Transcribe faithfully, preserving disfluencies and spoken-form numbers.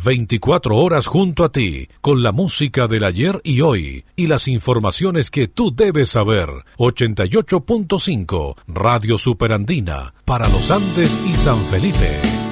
veinticuatro horas junto a ti, con la música del ayer y hoy, y las informaciones que tú debes saber. ochenta y ocho punto cinco, Radio Superandina, para los Andes y San Felipe.